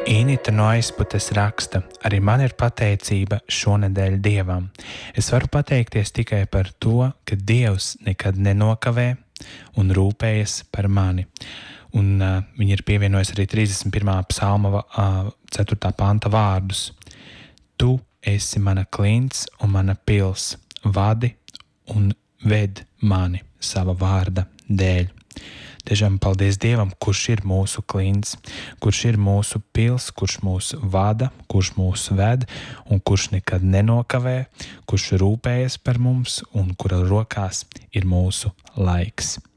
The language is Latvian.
Inita no aizputes raksta, arī man ir pateicība šonedēļ Dievam. Es varu pateikties tikai par to, ka Dievs nekad nenokavē un rūpējas par mani. Un viņi ir pievienojis arī 31. psalma 4. panta vārdus. Tu esi mana klints un mana pils, vadi un ved mani sava vārda dēļ. Tiešām paldies Dievam, kurš ir mūsu klints, kurš ir mūsu pils, kurš mūs vada, kurš mūs ved un kurš nekad nenokavē, kurš rūpējas par mums un kura rokās ir mūsu laiks.